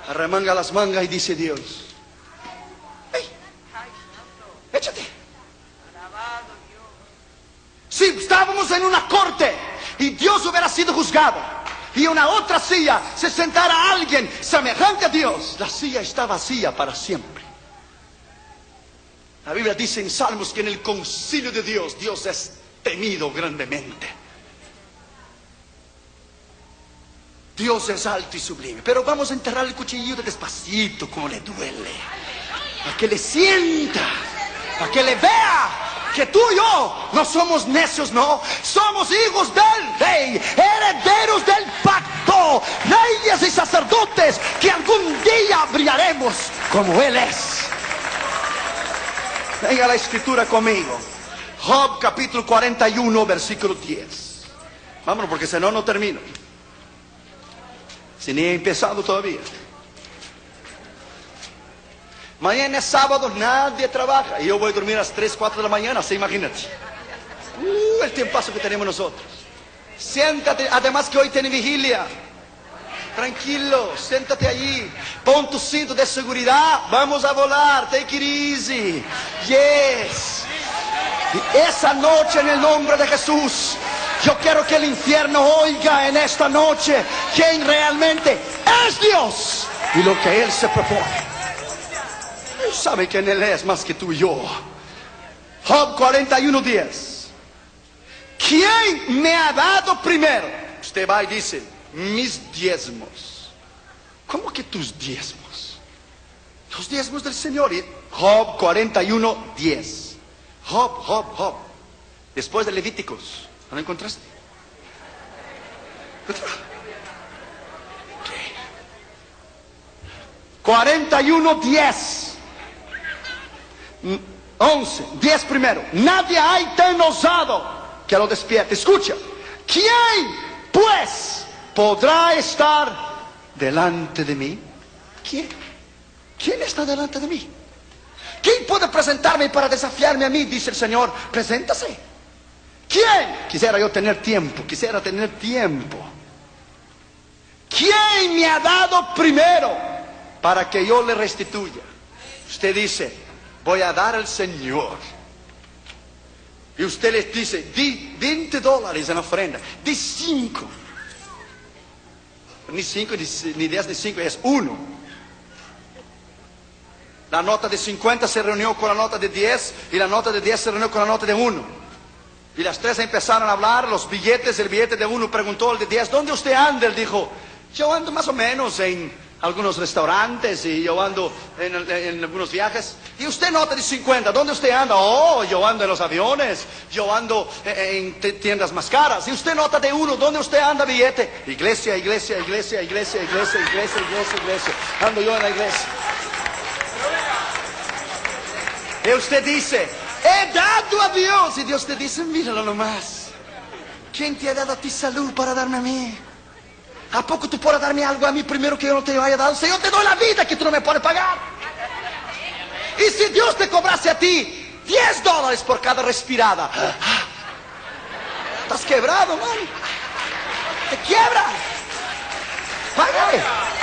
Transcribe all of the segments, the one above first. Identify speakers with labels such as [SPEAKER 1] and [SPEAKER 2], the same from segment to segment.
[SPEAKER 1] Arremanga las mangas y dice Dios: hey, échate. Si estábamos en una corte y Dios hubiera sido juzgado y en una otra silla se sentara alguien semejante a Dios, la silla está vacía para siempre. La Biblia dice en Salmos que en el concilio de Dios, Dios es temido grandemente. Dios es alto y sublime. Pero vamos a enterrar el cuchillo despacito, como le duele, para que le sienta, para que le vea que tú y yo no somos necios, no. Somos hijos del Rey, herederos del pacto, reyes y sacerdotes que algún día brillaremos como Él es. Venga la escritura conmigo. Job capítulo 41, versículo 10. Vámonos, porque si no, no termino. Si ni he empezado todavía. Mañana es sábado, nadie trabaja. Y yo voy a dormir a las 3, 4 de la mañana, ¿se imagínate? El tiempazo que tenemos nosotros. Siéntate, además que hoy tiene vigilia. Tranquilo, siéntate allí. Pon tu cinto de seguridad. Vamos a volar, take it easy. Yes. Y esa noche, en el nombre de Jesús, yo quiero que el infierno oiga en esta noche quién realmente es Dios y lo que Él se propone. Sabe que en Él es más que tú y yo. Job 41:10. ¿Quién me ha dado primero? Usted va y dice: mis diezmos. ¿Cómo que tus diezmos? Los diezmos del Señor. Y Job 41:10. Job. Después de Levíticos. ¿No lo encontraste? Okay. 41:10. 10 primero. Nadie hay tan osado que lo despierte. Escucha. ¿Quién pues podrá estar delante de mí? ¿Quién está delante de mí? ¿Quién puede presentarme para desafiarme a mí? Dice el Señor: preséntase. ¿Quién? Quisiera tener tiempo. ¿Quién me ha dado primero para que yo le restituya? Usted dice: voy a dar al Señor. Y usted les dice: di $20 en ofrenda. Di 5. Ni 5, ni 10, ni 5, es 1. La nota de 50 se reunió con la nota de 10 y la nota de 10 se reunió con la nota de 1. Y las tres empezaron a hablar, los billetes. El billete de 1 preguntó al de 10: ¿dónde usted anda? Él dijo: yo ando más o menos en algunos restaurantes y yo ando en algunos viajes. Y usted nota de 50, ¿dónde usted anda? Oh, yo ando en los aviones, yo ando en tiendas más caras. Y usted nota de 1, ¿dónde usted anda, billete? Iglesia. Ando yo en la iglesia. Y usted dice: he dado a Dios. Y Dios te dice: míralo nomás. ¿Quién te ha dado a ti salud para darme a mí? ¿A poco tú puedes darme algo a mí primero que yo no te haya dado? Si yo te doy la vida que tú no me puedes pagar. Y si Dios te cobrase a ti $10 por cada respirada, estás quebrado, man. Te quiebras. Págale.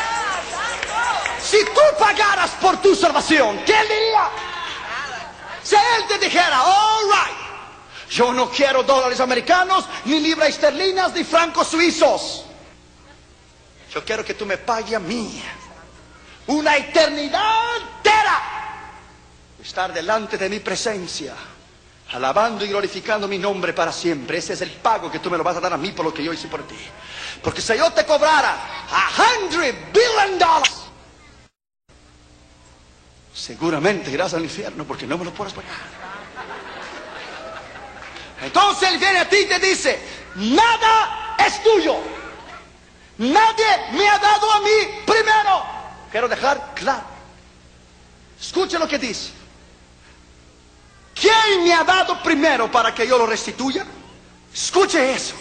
[SPEAKER 1] Si tú pagaras por tu salvación, ¿qué diría? Si Él te dijera: all right, yo no quiero dólares americanos, ni libras esterlinas, ni francos suizos. Yo quiero que tú me pagues a mí una eternidad entera. Estar delante de mi presencia, alabando y glorificando mi nombre para siempre. Ese es el pago que tú me lo vas a dar a mí por lo que yo hice por ti. Porque si yo te cobrara $100 billion, seguramente irás al infierno porque no me lo puedes pagar. Entonces Él viene a ti y te dice: nada es tuyo. Nadie me ha dado a mí primero. Quiero dejar claro. Escuche lo que dice. ¿Quién me ha dado primero para que yo lo restituya? Escuche eso.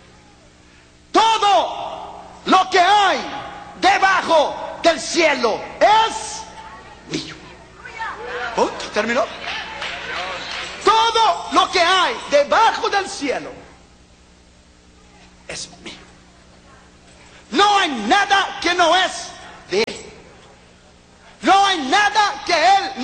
[SPEAKER 1] Todo lo que hay debajo del cielo es mío. Punto. ¿Terminó? Todo lo que hay debajo del cielo es mío. No hay nada que no es de Él.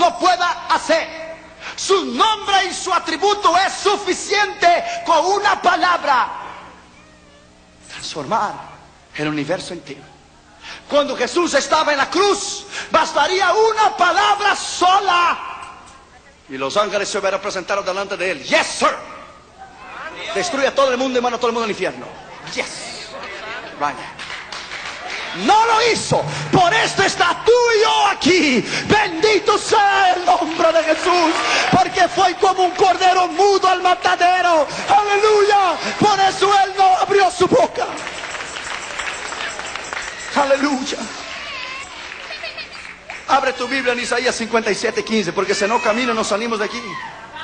[SPEAKER 1] no pueda hacer. Su nombre y su atributo es suficiente con una palabra transformar el universo entero. Cuando Jesús estaba en la cruz, bastaría una palabra sola y los ángeles se hubieran presentado delante de él. Yes, sir. Destruye a todo el mundo y manda a todo el mundo al infierno. Yes. Right. No lo hizo. Por esto está tú y yo aquí. Bendito sea el nombre de Jesús, porque fue como un cordero mudo al matadero. Aleluya. Por eso él no abrió su boca. Aleluya. Abre tu Biblia en Isaías 57:15, porque si no camino nos salimos de aquí.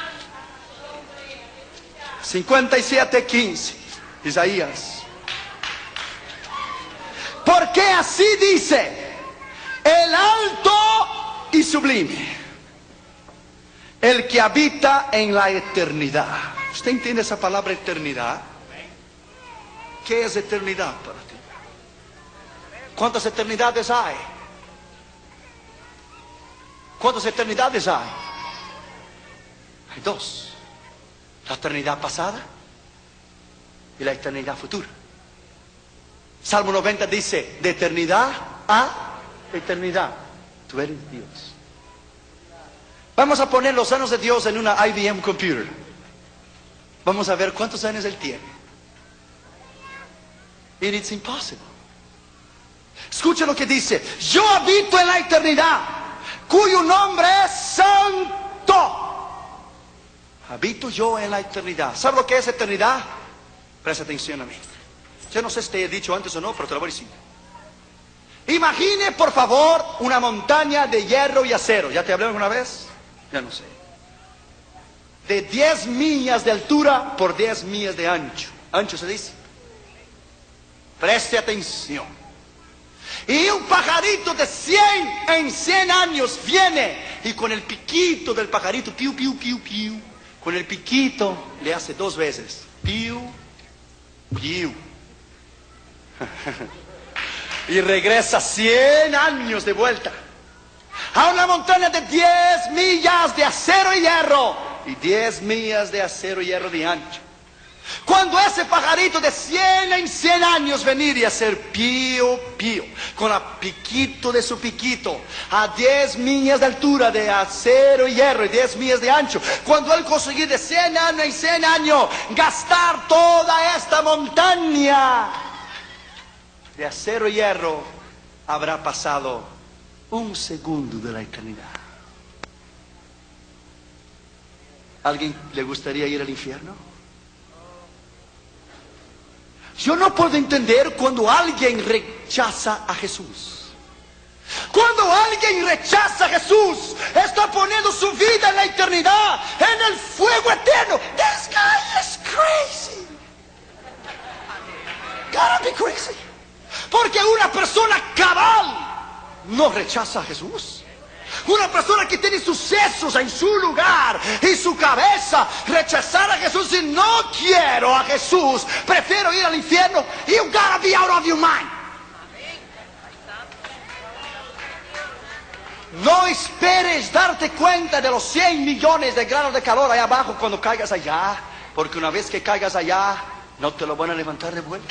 [SPEAKER 1] 57:15, Isaías. Porque así dice el alto y sublime, el que habita en la eternidad. ¿Usted entiende esa palabra eternidad? ¿Qué es eternidad para ti? ¿Cuántas eternidades hay? ¿Cuántas eternidades hay? Hay dos. La eternidad pasada y la eternidad futura. Salmo 90 dice, de eternidad a eternidad, tú eres Dios. Vamos a poner los años de Dios en una IBM computer. Vamos a ver cuántos años Él tiene. And it's impossible. Escucha lo que dice. Yo habito en la eternidad, cuyo nombre es santo. Habito yo en la eternidad. ¿Sabe lo que es eternidad? Presta atención a mí. Yo no sé si te he dicho antes o no, pero te lo voy a decir. Imagine, por favor, una montaña de hierro y acero. ¿Ya te hablé alguna vez? Ya no sé. De 10 millas de altura por 10 millas de ancho. Ancho se dice. Preste atención. Y un pajarito de 100 en 100 años viene y con el piquito del pajarito, piu, piu, piu, piu, con el piquito le hace 2 veces. Piu, piu. Y regresa 100 años de vuelta a una montaña de 10 millas de acero y hierro y 10 millas de acero y hierro de ancho. Cuando ese pajarito de 100 en 100 años venir y hacer pío, pío, con el piquito de su piquito, a 10 millas de altura de acero y hierro y 10 millas de ancho, cuando él conseguir de 100 años en 100 años gastar toda esta montaña de acero y hierro, habrá pasado 1 segundo de la eternidad. ¿Alguien le gustaría ir al infierno? Yo no puedo entender cuando alguien rechaza a Jesús. Cuando alguien rechaza a Jesús, está poniendo su vida en la eternidad, en el fuego eterno. This guy is crazy. Gotta be crazy. Porque una persona cabal no rechaza a Jesús. Una persona que tiene sus sesos en su lugar y su cabeza, rechazar a Jesús y no quiero a Jesús, prefiero ir al infierno. You gotta be out of your mind. No esperes darte cuenta de los 100 millones de grados de calor allá abajo cuando caigas allá, porque una vez que caigas allá no te lo van a levantar de vuelta.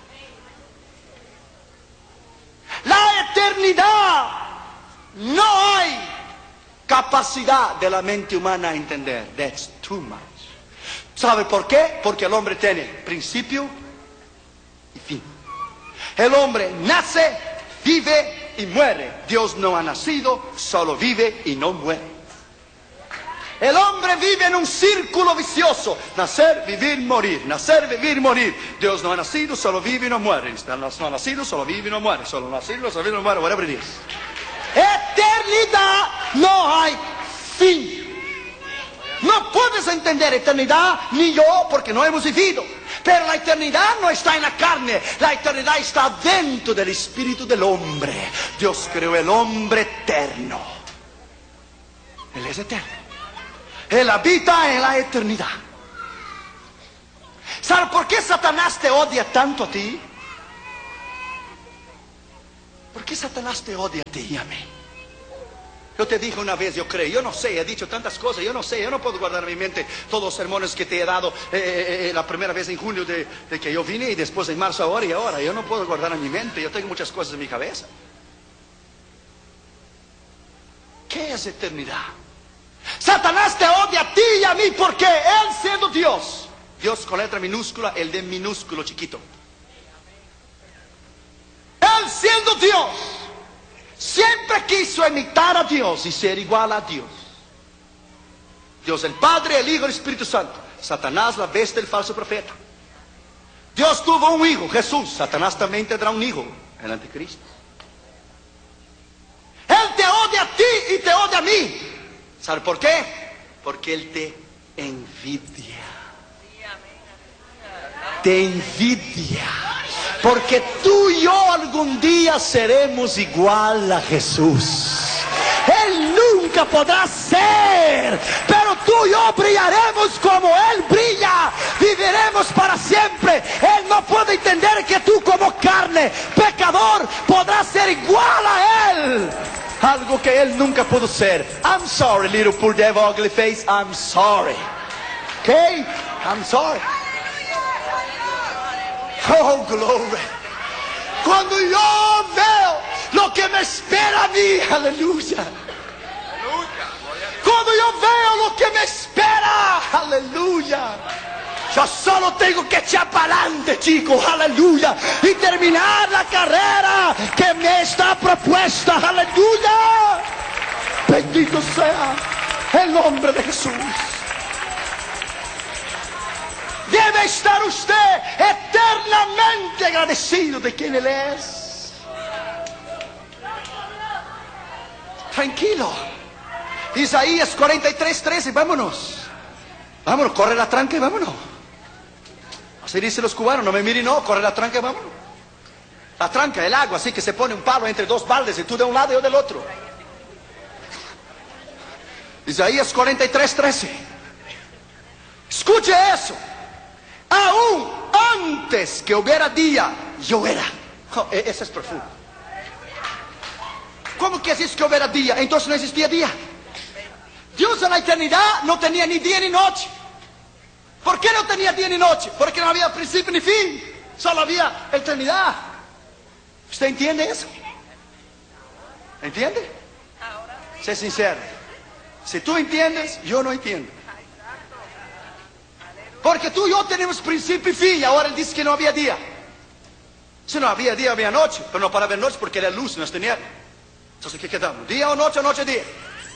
[SPEAKER 1] La eternidad no hay capacidad de la mente humana a entender. That's too much. ¿Sabe por qué? Porque el hombre tiene principio y fin. El hombre nace, vive y muere. Dios no ha nacido, solo vive y no muere. El hombre vive en un círculo vicioso. Nacer, vivir, morir. Nacer, vivir, morir. Dios no ha nacido, solo vive y no muere. No ha nacido, solo vive y no muere. Solo nacido, solo vive y no muere. Whatever it is. Eternidad no hay fin. No puedes entender eternidad ni yo porque no hemos vivido. Pero la eternidad no está en la carne. La eternidad está dentro del espíritu del hombre. Dios creó el hombre eterno. Él es eterno. Él habita en la eternidad. ¿Sabe por qué Satanás te odia tanto a ti? ¿Por qué Satanás te odia a ti y a mí? Yo te dije una vez, yo creo, yo no sé, he dicho tantas cosas, yo no sé, yo no puedo guardar en mi mente todos los sermones que te he dado la primera vez en junio de que yo vine y después en marzo ahora y ahora. Yo no puedo guardar en mi mente, yo tengo muchas cosas en mi cabeza. ¿Qué es eternidad? Satanás te odia a ti y a mí porque él siendo Dios, Dios con letra minúscula, el de minúsculo chiquito. Él siendo Dios, siempre quiso imitar a Dios y ser igual a Dios. Dios el Padre, el Hijo y el Espíritu Santo. Satanás la bestia del falso profeta. Dios tuvo un hijo, Jesús. Satanás también tendrá un hijo, el anticristo. Él te odia a ti y te odia a mí. ¿Sabe por qué? Porque él te envidia. Te envidia. Porque tú y yo algún día seremos igual a Jesús. Él nunca podrá ser, pero tú y yo brillaremos como Él brilla. Viviremos para siempre. Él no puede entender que tú como carne, pecador, podrás ser igual a Él. Algo que Él nunca pudo ser. I'm sorry, little poor devil, ugly face. I'm sorry. Okay? I'm sorry. Oh, glory. Cuando yo veo lo que me espera a mí, aleluya. Cuando yo veo lo que me espera, aleluya. Yo solo tengo que echar para adelante, chicos, aleluya. Y terminar la carrera que me está propuesta, aleluya. Bendito sea el nombre de Jesús. Debe estar usted eternamente agradecido de quien Él es. Tranquilo. Isaías 43:13, vámonos. Vámonos, corre la tranca y vámonos. Así dicen los cubanos, no me miren, no, corre la tranca y vámonos. La tranca, el agua, así que se pone un palo entre dos baldes y tú de un lado y yo del otro. Isaías 43:13. Escuche eso. Aún antes que hubiera día, yo era. Oh, ese es profundo. ¿Cómo que es que hubiera día? Entonces no existía día. Dios en la eternidad no tenía ni día ni noche. ¿Por qué no tenía día ni noche? Porque no había principio ni fin. Solo había eternidad. ¿Usted entiende eso? ¿Entiende? Sé sincero. Si tú entiendes, yo no entiendo. Porque tú y yo tenemos principio y fin. Y ahora Él dice que no había día. Si no había día, había noche. Pero no para ver noche porque era luz, no es tiniebla. Entonces, ¿qué quedamos? ¿Día o noche, día?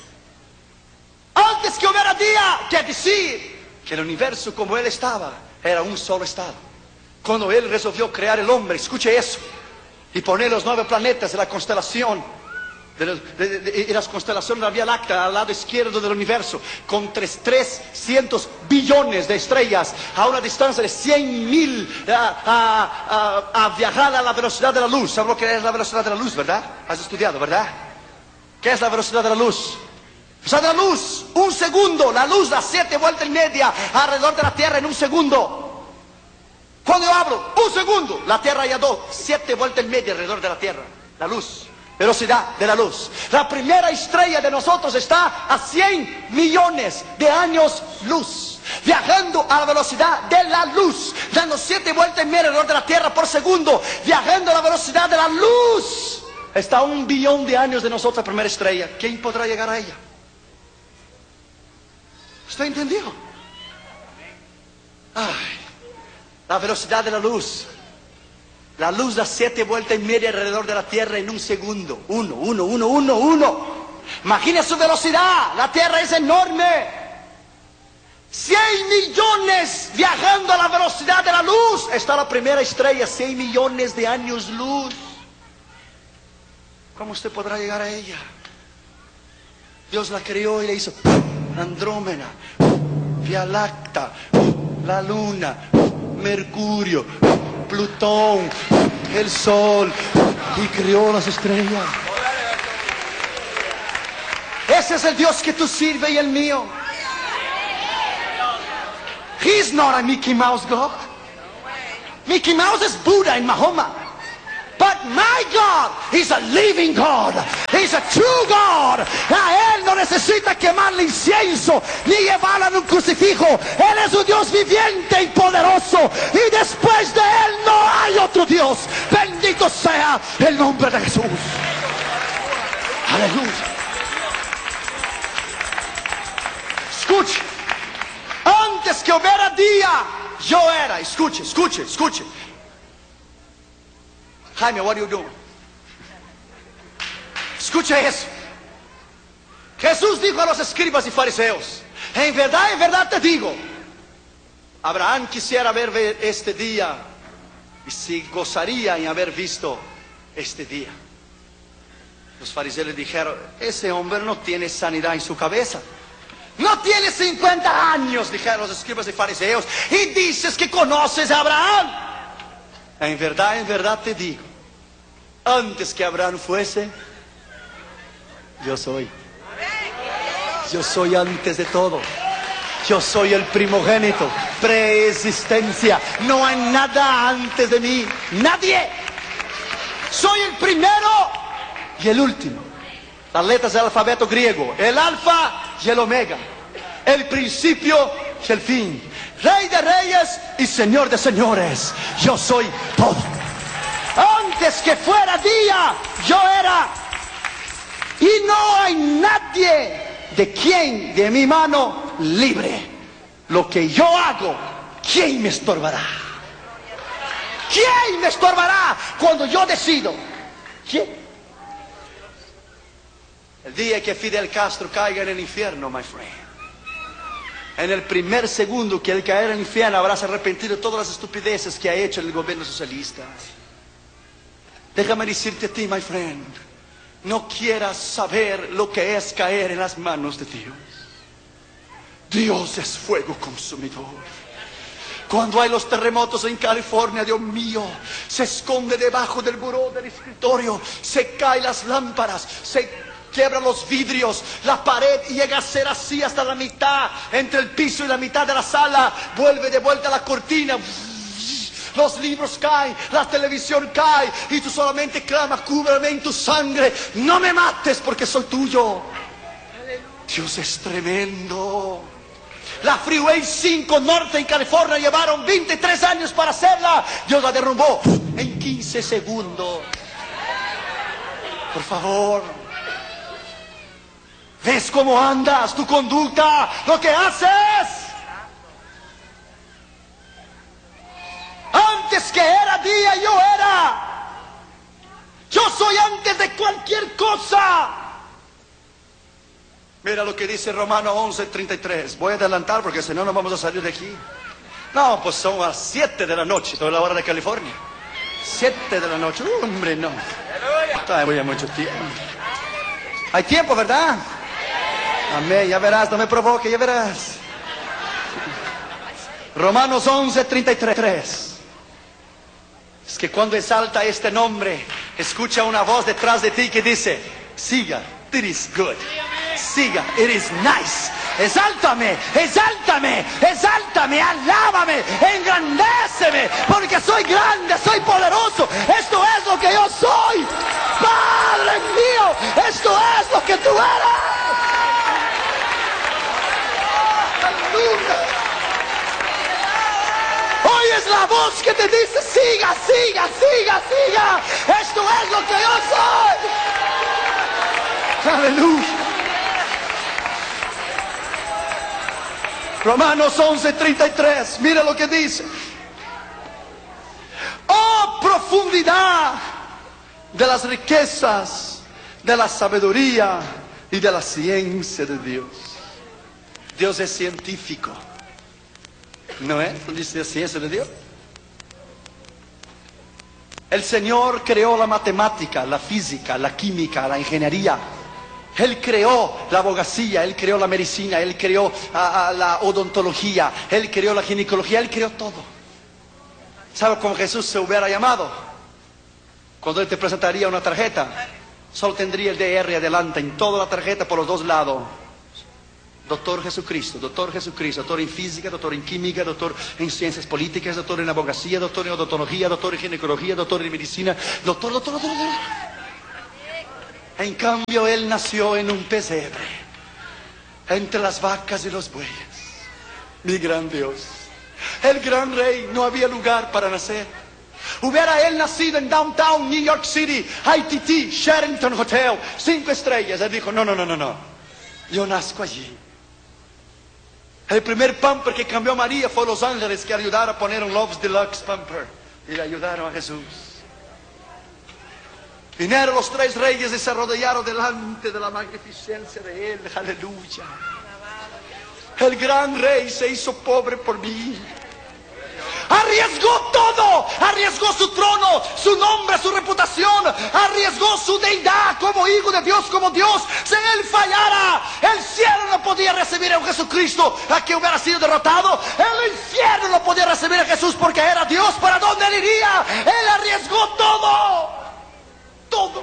[SPEAKER 1] Antes que hubiera día, quiere decir que el universo como Él estaba, era un solo estado. Cuando Él resolvió crear el hombre, escuche eso, y poner los 9 planetas de la constelación, y las constelaciones de la Vía Láctea al lado izquierdo del universo, con 300 billones de estrellas a una distancia de 100.000 a viajar a la velocidad de la luz. ¿Sabes lo que es la velocidad de la luz, verdad? Has estudiado, ¿verdad? ¿Qué es la velocidad de la luz? O sea, de la luz, un segundo, la luz da 7 vueltas y media alrededor de la Tierra en un segundo. Cuando yo hablo, un segundo, la Tierra ya dio 7 vueltas y media alrededor de la Tierra, la luz. Velocidad de la luz. La primera estrella de nosotros está a 100 millones de años luz, viajando a la velocidad de la luz, dando 7 vueltas y media alrededor de la Tierra por segundo, viajando a la velocidad de la luz. Está a 1 billón de años de nosotros la primera estrella. ¿Quién podrá llegar a ella? ¿Usted entendió? Ay, la velocidad de la luz. La luz da 7 vueltas y media alrededor de la Tierra en un segundo. Uno. Imagine su velocidad. La Tierra es enorme. 100 millones viajando a la velocidad de la luz. Está la primera estrella, 100 millones de años luz. ¿Cómo usted podrá llegar a ella? Dios la creó y le hizo Andrómeda, Vía Láctea, la Luna, Mercurio, Plutón, el Sol, y creó las estrellas. Ese es el Dios que tú sirves y el mío. He's not a Mickey Mouse God. Mickey Mouse is Buddha in Mahoma. But But my God is a living God. He's a true God. A Él no necesita quemarle incienso ni llevarla en un crucifijo. Él es un Dios viviente y poderoso. Y después de Él no hay otro Dios. Bendito sea el nombre de Jesús. Aleluya. Escuche. Antes que hubiera día, yo era. Escuche, escuche, escuche. Jaime, what are you doing? Escuche eso. Jesús dijo a los escribas y fariseos: en verdad te digo, Abraham quisiera ver este día y se gozaría en haber visto este día. Los fariseos le dijeron: ese hombre no tiene sanidad en su cabeza. No tiene 50 años, dijeron los escribas y fariseos, y dices que conoces a Abraham. En verdad te digo, antes que Abraham fuese, yo soy. Yo soy antes de todo. Yo soy el primogénito, preexistencia. No hay nada antes de mí, nadie. Soy el primero y el último. Las letras del alfabeto griego, el alfa y el omega, el principio y el fin, Rey de reyes y Señor de señores. Yo soy todo. Antes que fuera día, yo era. Y no hay nadie de quien de mi mano libre. Lo que yo hago, ¿quién me estorbará? ¿Quién me estorbará cuando yo decido? ¿Quién? El día que Fidel Castro caiga en el infierno, my friend, en el primer segundo que él caerá en el infierno, habrás arrepentido de todas las estupideces que ha hecho el gobierno socialista. Déjame decirte a ti, my friend, no quieras saber lo que es caer en las manos de Dios. Dios es fuego consumidor. Cuando hay los terremotos en California, Dios mío, se esconde debajo del buró del escritorio, se caen las lámparas, se quiebran los vidrios, la pared llega a ser así hasta la mitad, entre el piso y la mitad de la sala, vuelve de vuelta la cortina, los libros caen, la televisión cae, y tú solamente clamas: cúbreme en tu sangre, no me mates porque soy tuyo. Dios es tremendo. La Freeway 5 Norte en California llevaron 23 años para hacerla. Dios la derrumbó en 15 segundos. Por favor. ¿Ves cómo andas? Tu conducta, lo que haces. Antes que era día, yo era. Yo soy antes de cualquier cosa. Mira lo que dice Romanos 11:33. Voy a adelantar porque si no, no vamos a salir de aquí. No, pues son las 7 de la noche, toda la hora de California. 7 de la noche, hombre, no. Todavía mucho tiempo. Hay tiempo, ¿verdad? Amén, ya verás, no me provoque, ya verás. Romanos 11:33. Es que cuando exalta este nombre, escucha una voz detrás de ti que dice: siga, it is good. Siga, it is nice. Exáltame, exáltame, exáltame, alábame, engrandéceme, porque soy grande, soy poderoso. Esto es lo que yo soy. Padre mío, esto es lo que tú eres. Aleluya. Oyes la voz que te dice: siga, siga, siga, siga. Esto es lo que yo soy. Aleluya. Romanos 11:33, mira lo que dice. Oh, profundidad de las riquezas, de la sabiduría y de la ciencia de Dios. Dios es científico, ¿no es? Dice la ciencia de Dios. El Señor creó la matemática, la física, la química, la ingeniería. Él creó la abogacía, Él creó la medicina, Él creó la odontología, Él creó la ginecología, Él creó todo. ¿Sabe cómo Jesús se hubiera llamado? Cuando Él te presentaría una tarjeta, solo tendría el DR adelante, en toda la tarjeta por los dos lados. Doctor Jesucristo, doctor en física, doctor en química, doctor en ciencias políticas, doctor en abogacía, doctor en odontología, doctor en ginecología, doctor en medicina, doctor. En cambio, él nació en un pesebre, entre las vacas y los bueyes. Mi gran Dios, el gran rey, no había lugar para nacer. Hubiera él nacido en Downtown, New York City, ITT, Sheraton Hotel, 5 estrellas. Él dijo, no. Yo nazco allí. El primer pamper que cambió a María fue Los Ángeles, que ayudaron a poner un Love's Deluxe pamper. Y le ayudaron a Jesús. Vinieron los 3 reyes y se arrodillaron delante de la magnificencia de él. Aleluya. El gran rey se hizo pobre por mí. Arriesgó todo, arriesgó su trono, su nombre, su reputación, arriesgó su deidad como hijo de Dios, como Dios. Si él fallara, el cielo no podía recibir a un Jesucristo a que hubiera sido derrotado. El infierno no podía recibir a Jesús porque era Dios. ¿Para dónde él iría? Él arriesgó todo, todo.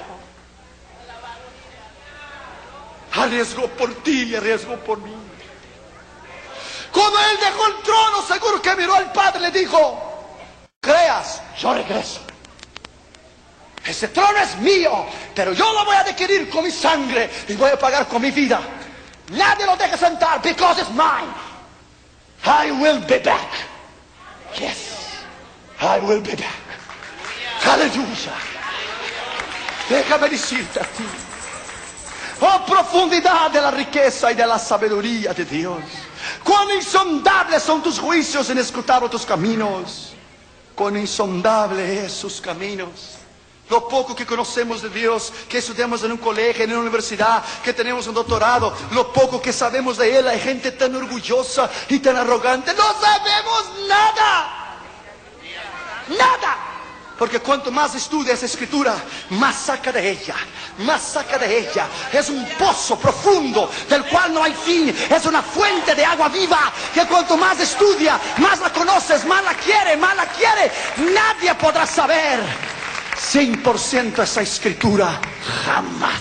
[SPEAKER 1] Arriesgó por ti y arriesgó por mí. Cuando él dejó el trono, seguro que miró al Padre y le dijo, creas, yo regreso. Ese trono es mío, pero yo lo voy a adquirir con mi sangre y voy a pagar con mi vida. Nadie lo deje sentar, because it's mine. I will be back. Yes, I will be back. Aleluya. Déjame decirte a ti, oh profundidad de la riqueza y de la sabiduría de Dios. Cuán insondables son tus juicios, inescrutables tus caminos. Cuán insondable es sus caminos. Lo poco que conocemos de Dios, que estudiamos en un colegio, en una universidad, que tenemos un doctorado, lo poco que sabemos de Él, hay gente tan orgullosa y tan arrogante. No sabemos nada. Nada. Porque cuanto más estudia esa escritura, más saca de ella, más saca de ella. Es un pozo profundo del cual no hay fin. Es una fuente de agua viva que cuanto más estudia, más la conoces, más la quiere, más la quiere. Nadie podrá saber 100% esa escritura, jamás.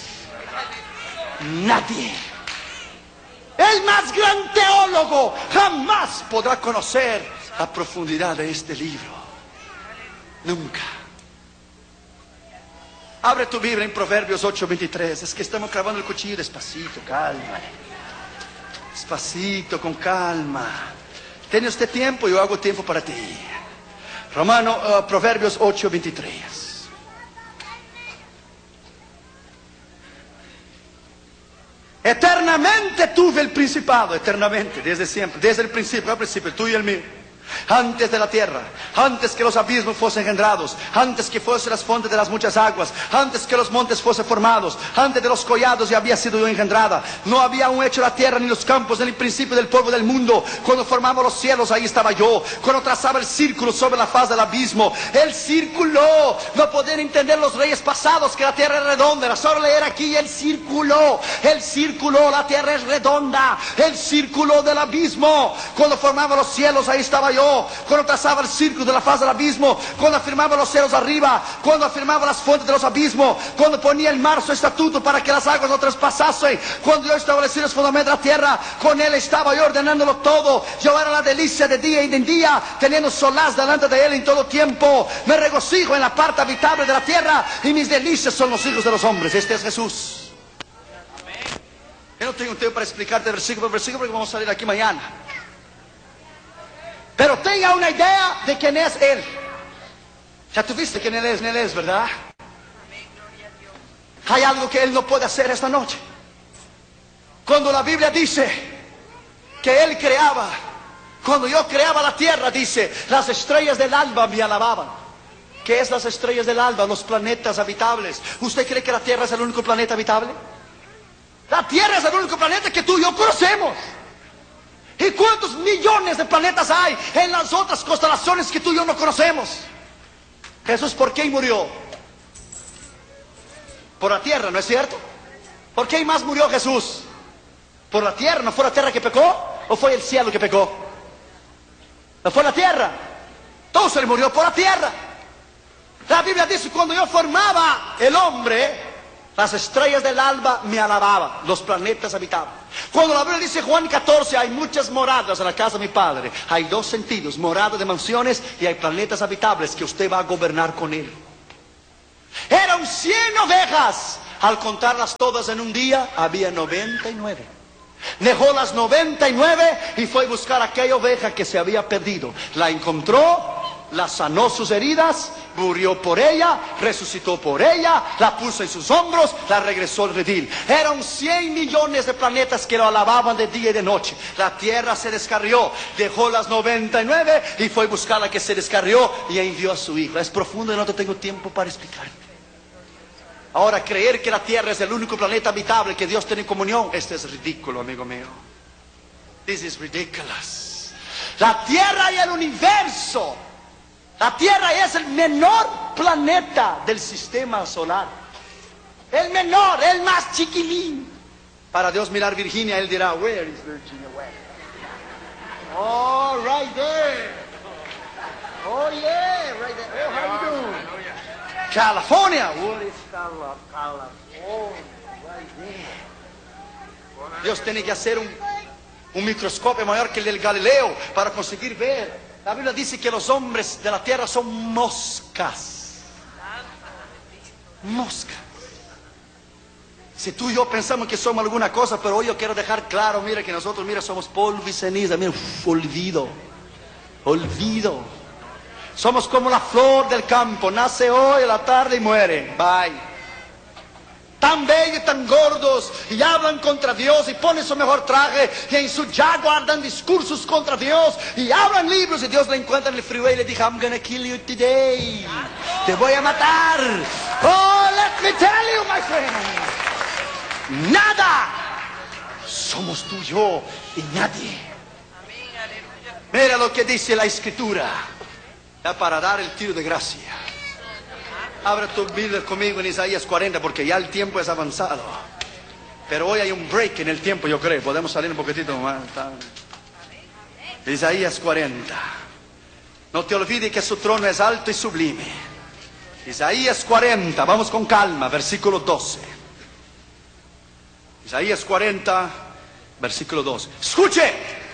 [SPEAKER 1] Nadie. El más gran teólogo jamás podrá conocer la profundidad de este libro. Nunca. Abre tu Biblia en Proverbios 8:23. Es que estamos clavando el cuchillo despacito, calma. Despacito, con calma. ¿Tiene usted tiempo? Yo hago tiempo para ti. Proverbios 8:23. Eternamente tuve el principado, eternamente, desde siempre, desde el principio, al principio, tú y el mío. Antes de la tierra, antes que los abismos fuesen engendrados, antes que fuesen las fuentes de las muchas aguas, antes que los montes fuesen formados, antes de los collados ya había sido yo engendrada. No había aún hecho la tierra ni los campos, en el principio del polvo del mundo. Cuando formamos los cielos, ahí estaba yo. Cuando trazaba el círculo sobre la faz del abismo, el círculo. No podían entender los reyes pasados que la tierra es redonda. Era solo leer aquí el círculo, la tierra es redonda, el círculo del abismo. Cuando formaba los cielos, ahí estaba yo. Cuando trazaba el círculo de la faz del abismo, cuando afirmaba los cielos arriba, cuando afirmaba las fuentes de los abismos, cuando ponía el mar su estatuto para que las aguas no traspasasen, cuando yo establecí los fundamentos de la tierra, con él estaba yo ordenándolo todo. Yo era la delicia de día y de día, teniendo solaz delante de él en todo tiempo. Me regocijo en la parte habitable de la tierra y mis delicias son los hijos de los hombres. Este es Jesús. Yo no tengo tiempo para explicarte versículo por versículo porque vamos a salir aquí mañana. Pero tenga una idea de quién es Él. Ya tuviste quién Él es, ¿verdad? Hay algo que Él no puede hacer esta noche. Cuando la Biblia dice que Él creaba, cuando yo creaba la tierra, dice, las estrellas del alba me alababan. ¿Qué es las estrellas del alba? Los planetas habitables. ¿Usted cree que la tierra es el único planeta habitable? La tierra es el único planeta que tú y yo conocemos. ¿Y cuántos millones de planetas hay en las otras constelaciones que tú y yo no conocemos? Jesús, ¿por qué murió? Por la tierra, ¿no es cierto? ¿Por qué más murió Jesús? ¿Por la tierra? ¿No fue la tierra que pecó? ¿O fue el cielo que pecó? ¿No fue la tierra? Entonces él murió por la tierra. La Biblia dice, cuando yo formaba el hombre, Las estrellas del alba me alababan, los planetas habitaban. Cuando la Biblia dice Juan 14, hay muchas moradas en la casa de mi Padre. Hay dos sentidos, morada de mansiones y hay planetas habitables que usted va a gobernar con él. Eran 100 ovejas. Al contarlas todas en un día, había 99. Dejó las 99 y fue a buscar aquella oveja que se había perdido. La encontró, la sanó sus heridas, murió por ella, resucitó por ella, la puso en sus hombros, la regresó al redil. Eran 100 millones de planetas que lo alababan de día y de noche. La tierra se descarrió, dejó las 99 y fue a buscar la que se descarrió y envió a su hijo. Es profundo y no te tengo tiempo para explicarte. Ahora, creer que la tierra es el único planeta habitable que Dios tiene en comunión, esto es ridículo, amigo mío. This is ridiculous. La tierra y el universo. La Tierra es el menor planeta del sistema solar. El menor, el más chiquilín. Para Dios mirar Virginia, Él dirá, where is Virginia? Where? Oh, right there. Oh, yeah, right there. Oh, how you doing? California. What is California? Right there. Dios tiene que hacer un microscopio mayor que el del Galileo para conseguir ver. La Biblia dice que los hombres de la tierra son moscas. Moscas. Si tú y yo pensamos que somos alguna cosa, pero hoy yo quiero dejar claro, mira que nosotros, mira, somos polvo y ceniza, mira, olvido. Olvido. Somos como la flor del campo, nace hoy a la tarde y muere. Bye. Tan bellos, tan gordos, y hablan contra Dios, y ponen su mejor traje, y en su Jaguar dan discursos contra Dios, y hablan libros, y Dios le encuentra en el freeway y le dice, I'm gonna kill you today. Te voy a matar. Oh, let me tell you, my friend. Nada. Somos tú y yo, y nadie. Mira lo que dice la Escritura. Ya para dar el tiro de gracia. Abra tu Biblia conmigo en Isaías 40 porque ya el tiempo es avanzado. Pero hoy hay un break en el tiempo, yo creo. Podemos salir un poquitito más. Isaías 40. No te olvides que su trono es alto y sublime. Isaías 40, vamos con calma, versículo 12. Isaías 40, versículo 12. Escuche.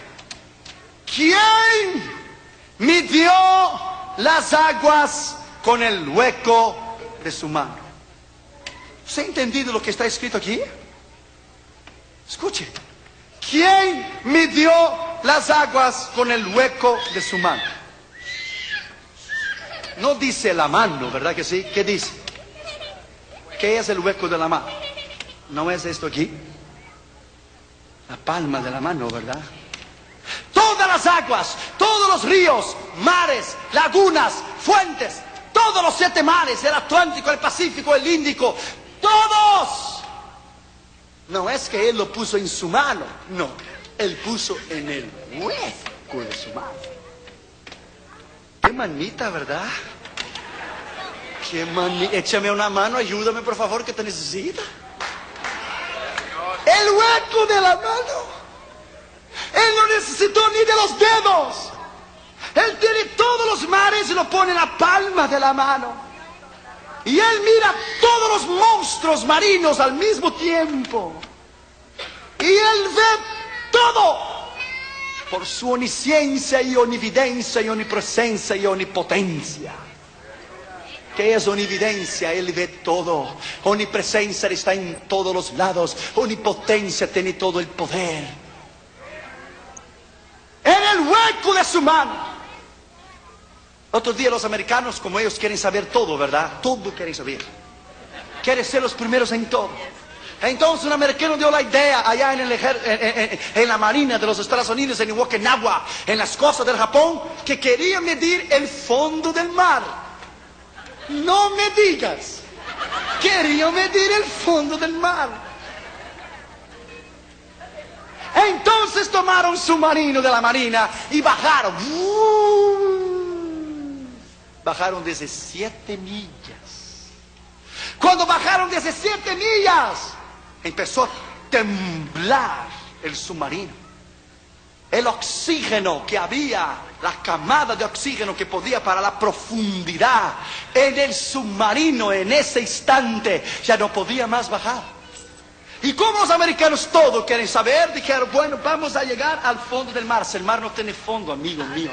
[SPEAKER 1] ¿Quién midió las aguas con el hueco de su mano? ¿Se ha entendido lo que está escrito aquí? Escuche. ¿Quién midió las aguas con el hueco de su mano? No dice la mano, ¿verdad que sí? ¿Qué dice? ¿Qué es el hueco de la mano? ¿No es esto aquí? La palma de la mano, ¿verdad? Todas las aguas, todos los ríos, mares, lagunas, fuentes, todos los 7 mares, el Atlántico, el Pacífico, el Índico, todos. No es que Él lo puso en su mano, no, Él puso en el hueco de su mano. Qué manita, ¿verdad? Qué manita. Échame una mano, ayúdame por favor, que te necesita. El hueco de la mano. Él no necesitó ni de los dedos. Él tiene todos los mares y lo pone en la palma de la mano. Y Él mira todos los monstruos marinos al mismo tiempo. Y Él ve todo. Por su omnisciencia y omnividencia y omnipresencia y omnipotencia. ¿Qué es omnividencia? Él ve todo. Omnipresencia está en todos los lados. Omnipotencia tiene todo el poder. En el hueco de su mano. Otro día los americanos, como ellos quieren saber todo, ¿verdad? Todo quieren saber. Quieren ser los primeros en todo. Entonces un americano dio la idea allá en la marina de los Estados Unidos, en Okinawa, en las costas del Japón, que quería medir el fondo del mar. No me digas. Quería medir el fondo del mar. Entonces tomaron su submarino de la marina y bajaron. Bajaron 17 millas. Cuando bajaron 17 millas, empezó a temblar el submarino. El oxígeno que había la camada de oxígeno que podía para la profundidad en el submarino en ese instante ya no podía más bajar. Y como los americanos todos quieren saber, dijeron, bueno, vamos a llegar al fondo del mar. Si el mar no tiene fondo, amigo mío,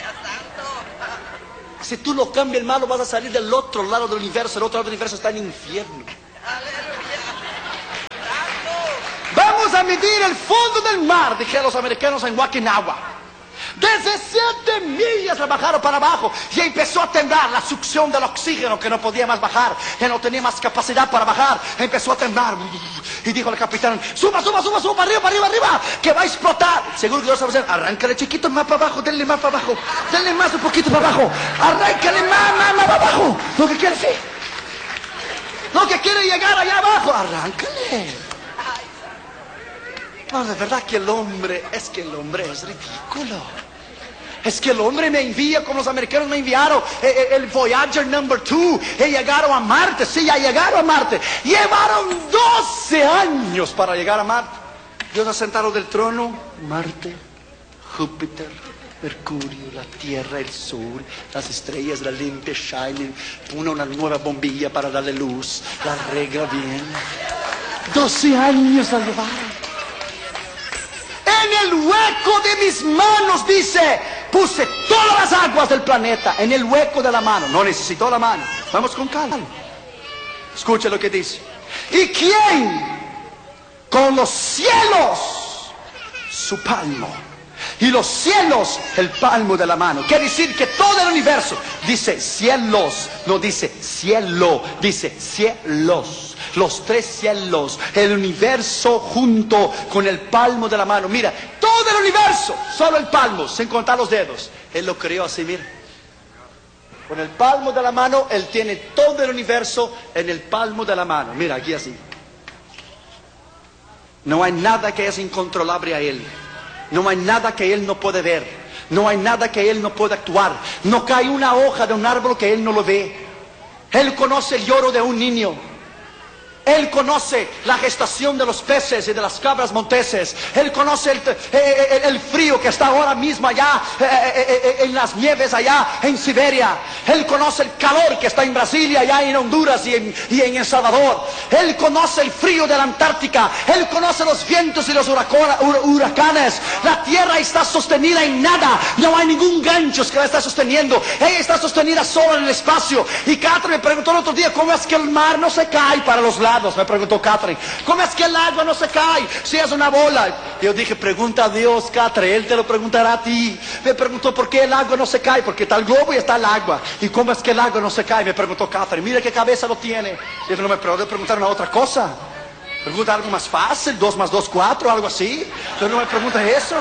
[SPEAKER 1] si tú lo cambias el mar, vas a salir del otro lado del universo. El otro lado del universo está en el infierno. Vamos a medir el fondo del mar, dijeron los americanos en Okinawa. 17 millas la bajaron para abajo y empezó a temblar. La succión del oxígeno que no podía más bajar, que no tenía más capacidad para bajar, empezó a temblar. Y dijo el capitán, suba, para arriba, que va a explotar. Seguro que Dios va a decir, arráncale chiquito, más para abajo, denle más para abajo, denle más un poquito para abajo, arráncale más para abajo. Lo que quiere decir, lo que quiere llegar allá abajo, arráncale. No, de verdad que el hombre es ridículo. Es que el hombre me envía como los americanos me enviaron el Voyager number 2 y llegaron a Marte. Sí, ya llegaron a Marte. Llevaron 12 años para llegar a Marte. Dios ha sentado del trono, Marte, Júpiter, Mercurio, la Tierra, el Sol, las estrellas, la limpia, shining, pone una nueva bombilla para darle luz, la regla bien. 12 años la llevaron. En el hueco de mis manos, dice, puse todas las aguas del planeta en el hueco de la mano. No necesitó la mano. Vamos con calma. Escucha lo que dice. ¿Y quién? Con los cielos, su palmo. Y los cielos, el palmo de la mano. Quiere decir que todo el universo, dice cielos, no dice cielo, dice cielos. Los 3 cielos, el universo junto con el palmo de la mano. Mira, todo el universo, solo el palmo, sin contar los dedos. Él lo creó así, mira. Con el palmo de la mano, Él tiene todo el universo en el palmo de la mano. Mira, aquí así. No hay nada que es incontrolable a Él. No hay nada que Él no puede ver. No hay nada que Él no pueda actuar. No cae una hoja de un árbol que Él no lo ve. Él conoce el lloro de un niño. Él conoce la gestación de los peces y de las cabras monteses. Él conoce el frío que está ahora mismo allá en las nieves allá en Siberia. Él conoce el calor que está en Brasil y allá en Honduras y en El Salvador. Él conoce el frío de la Antártica. Él conoce los vientos y los huracanes. La tierra está sostenida en nada. No hay ningún gancho que la está sosteniendo. Ella está sostenida solo en el espacio. Y Catherine me preguntó el otro día, ¿cómo es que el mar no se cae para los lados? Me preguntó Catherine, ¿cómo es que el agua no se cae si es una bola? Yo dije, pregunta a Dios, Catherine, Él te lo preguntará a ti. Me preguntó, ¿por qué el agua no se cae? Porque está el globo y está el agua. ¿Y cómo es que el agua no se cae? Me preguntó Catherine, mira qué cabeza lo tiene. Yo dije, no me preguntar una otra cosa. Pregunta algo más fácil, 2 más 2, 4, algo así. Pero no me pregunta eso.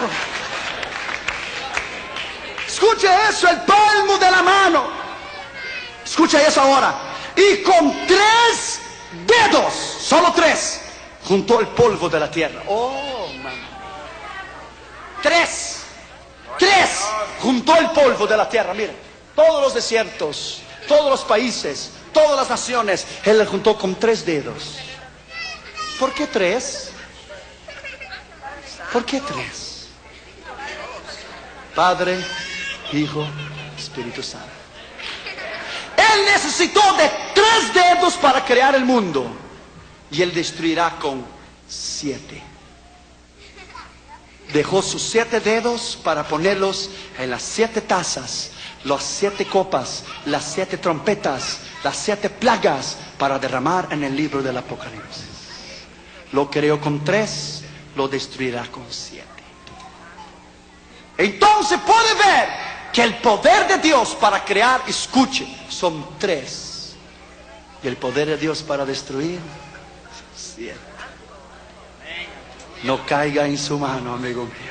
[SPEAKER 1] Escuche eso, el palmo de la mano. Escucha eso ahora. Y con 3 dedos, solo 3, juntó el polvo de la tierra. Oh, mamá. 3, juntó el polvo de la tierra. Mira, todos los desiertos, todos los países, todas las naciones, Él le juntó con 3 dedos. ¿Por qué 3? ¿Por qué 3? Padre, Hijo, Espíritu Santo. Él necesitó de 3 dedos para crear el mundo. Y Él destruirá con 7. Dejó sus 7 dedos para ponerlos en las 7 tazas, las 7 copas, las 7 trompetas, las 7 plagas para derramar en el libro del Apocalipsis. Lo creó con 3, lo destruirá con 7. Entonces puede ver que el poder de Dios para crear, escuche, son 3. Y el poder de Dios para destruir, son 7. No caiga en su mano, amigo mío.